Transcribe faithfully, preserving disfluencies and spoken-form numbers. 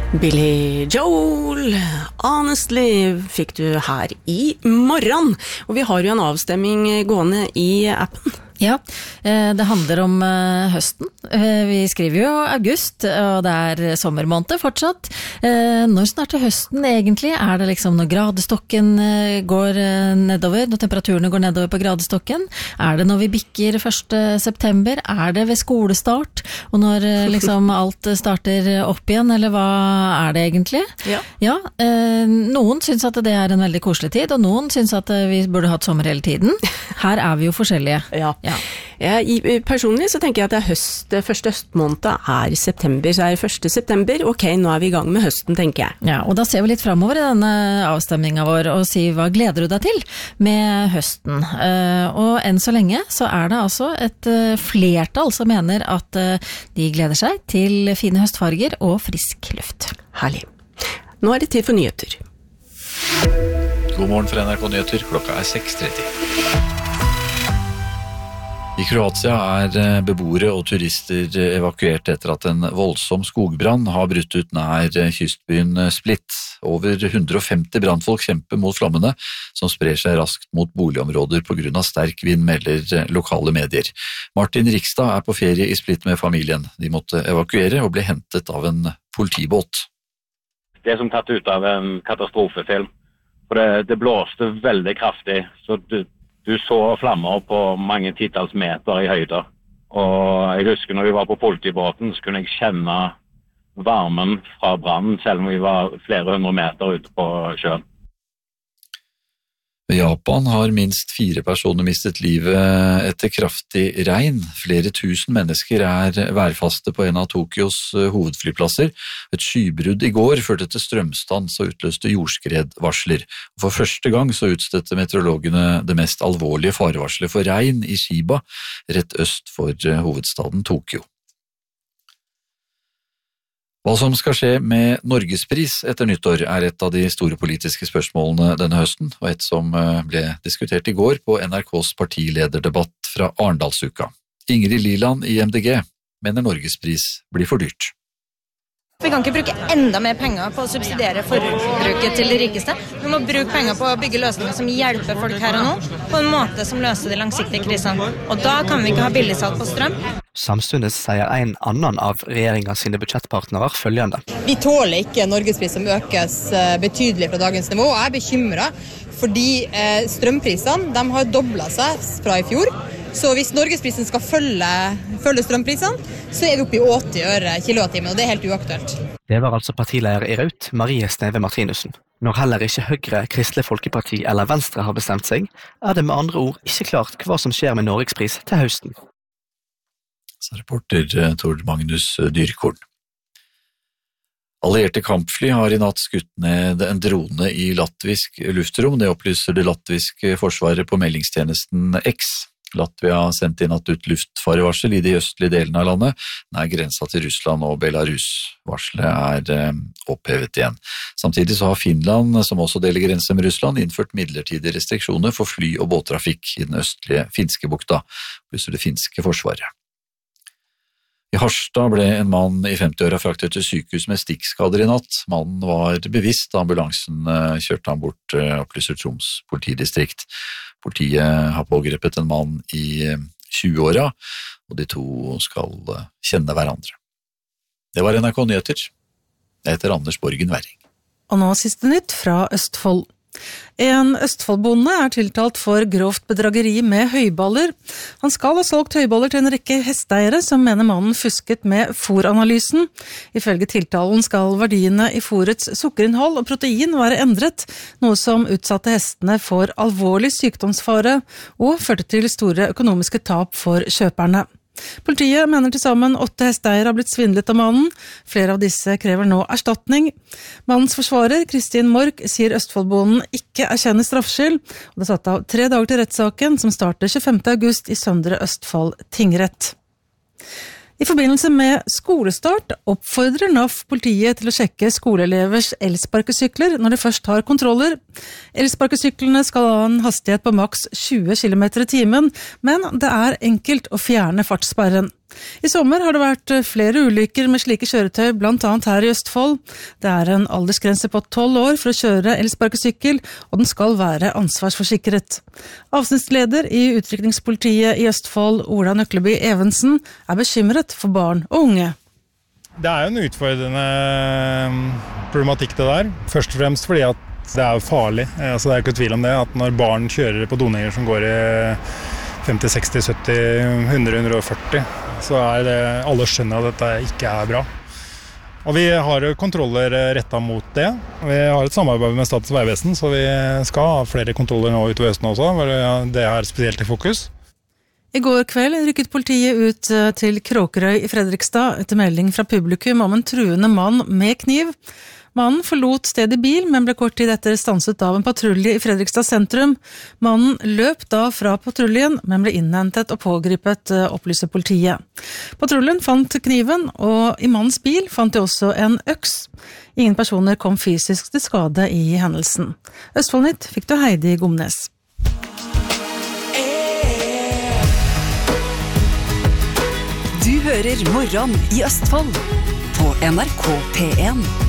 Billy Joel, Honestly, fikk du her I morgen. Og vi har jo en avstemming gående I appen. Ja, det handler om høsten. Vi skriver jo august, og det er sommermåned fortsatt. Når starter høsten egentlig? Er det liksom når gradestokken går nedover, når temperaturene går nedover på gradestokken? Er det når vi bikker første september? Er det ved skolestart? Og når liksom alt starter opp igjen, eller hva er det egentlig? Ja. Ja, noen synes at det er en veldig koselig tid, og noen synes at vi burde hatt sommer hele tiden. Her er vi jo forskjellige. Ja. Ja. Jeg, personlig så tenker jeg at det er høst, første høstmåned er september, så er det første september, ok, nå er vi I gang med høsten, tenker jeg. Ja, og da ser vi litt fremover I denne avstemmingen vår, og si hva gleder du deg til med høsten? Og enn så lenge så er det altså et flertall som mener at de gleder seg til fine høstfarger og frisk luft. Herlig. Nå er det tid for nyheter. God morgen fra NRK Nyheter, klokka er seks tretti. I Kroatia er beboere og turister evakuert etter at en voldsom skogbrann har brutt ut nær kystbyen Split. Over hundre og femti brannfolk kjemper mot flammene, som sprer seg raskt mot boligområder på grunn av sterk vind, melder lokale medier. Martin Rikstad er på ferie I Split med familien. De måtte evakuere og ble hentet av en politibåt. Det er som tatt ut av en katastrofefilm. For det, det blåste veldig kraftig, så det Du så flammer på mange titalls meter I høyde. Og jeg husker når vi var på politibåten, så kunne jeg kjenne varmen fra brannen, selv om vi var flere hundre meter ute på sjøen. Japan har minst fire personer mistet livet etter kraftig regn. Flere tusen mennesker er værfaste på en av Tokyos hovedflyplasser. Et skybrudd I går førte til strømstans og utløste jordskredvarsler. For første gang så utstedte meteorologene det mest alvorlige farevarselet for regn I Shiba, rett øst for hovedstaden Tokyo. Hva som skal skje med Norgespris etter nyttår er et av de store politiske spørsmålene denne høsten, og et som ble diskutert I går på NRKs partilederdebatt fra Arendalsuka. Ingrid Liland I M D G mener Norgespris blir for dyrt. Vi kan ikke bruke enda mer penger på å subsidiere forbruket til de rikeste. Vi må bruke penger på å bygge løsninger som hjelper folk her og nå, på en måte som løser de langsiktige krisene. Og da kan vi ikke ha billigsalg på strøm. Samtidig sier en annen av regjeringens sine budsjettpartnere følgende. Vi tåler ikke Norgespris som økes betydelig fra dagens nivå, og jeg er bekymret fordi strømprisene de har doblet seg fra I fjor. Så hvis Norgesprisen skal følge, følge strømprisene, så er vi oppe I åtti øre kilowattimen, og det er helt uaktuelt. Det var altså partileder I Raut, Marie Sneve Martinussen. Når heller ikke Høyre, Kristelig Folkeparti eller Venstre har bestemt seg, er det med andre ord ikke klart hva som skjer med Norgespris til høsten. Så reporter Tord Magnus Dyrkorn. Allierte kampfly har I natt skutt ned en drone I latvisk luftrom. Det opplyser det latviske forsvaret på meldingstjenesten X. Latvia sendte I natt ut luftfarevarsel I de østlige delene av landet, nær grensa til Russland og Belarus. Varselet er opphevet igjen. Samtidig så har Finland, som også deler grense med Russland, innført midlertidige restriksjoner for fly- og båttrafikk I den østlige finske bukta, plusser det finske forsvaret. I Harstad ble en mann I femti-åra fraktet til sykehus med stikkskader I natt. Mannen var bevisst da ambulansen kjørte han bort, opplyser Troms politidistrikt. Politiet har pågrepet en mann I tjue-åra, og de to skal kjenne hverandre. Det var NRK Nyheter. Jeg heter Anders Borgen Werring. Og nå siste nytt fra Østfold. En Østfoldbonde er tiltalt for grovt bedrageri med høyballer. Han skal ha solgt høyballer til en rekke hesteeiere som mener mannen fusket med fôranalysen. Ifølge tiltalen skal verdiene I fôrets sukkerinnhold og protein være endret, noe som utsatte hestene for alvorlig sykdomsfare og førte til store økonomiske tap for kjøperne. Politiet mener til sammen åtte hesteeiere har blitt svindlet av mannen. Flere av disse krever nå erstatning. Mannens forsvarer, Kristin Mork, sier Østfoldbonden ikke erkjenner straffskyld, og det er satt av tre dager til rettssaken som starter tjuefemte august I Søndre Østfold tingrett. I forbindelse med skolestart oppfordrer N A F politiet til å sjekke skoleelevers elsparkesykler når de først har kontroller. Elsparkesyklene skal ha en hastighet på maks tjue kilometer I timen, men det er enkelt å fjerne fartssperren. I sommer har det vært flere ulykker med slike kjøretøy, blant annet her i Østfold. Det er en aldersgrense på tolv år for å kjøre elsparkesykkel, og den skal være ansvarsforsikret. Avsnittsleder i utrykningspolitiet i Østfold, Ola Nøkleby Evensen, er bekymret for barn og unge. Det er jo en utfordrende problematikk det der. Først og fremst fordi at det er jo farlig. Altså, det er ikke tvil om det, at når barn kjører på doninger som går i femti, seksti, sytti, hundre, hundre og førti, så er det, alle skjønner at dette ikke er bra. Og vi har kontroller rettet mot det. Vi har et samarbeid med Statens vegvesen, så vi skal ha flere kontroller nå utover høsten også, hvor det er spesielt i fokus. I går kveld rykket politiet ut til Kråkerøy i Fredrikstad etter melding fra publikum om en truende mann med kniv. Mannen forlot stedet i bil, men ble kort tid etter stanset av en patrulje i Fredrikstad sentrum. Mannen løp da fra patruljen, men ble innhentet og pågripet, opplyser politiet. Patruljen fant kniven, og i mannens bil fant de også en øks. Ingen personer kom fysisk til skade i hendelsen. Østfoldnytt fikk du Heidi Gomnes. Du hører Morgen i Østfold på N R K P en.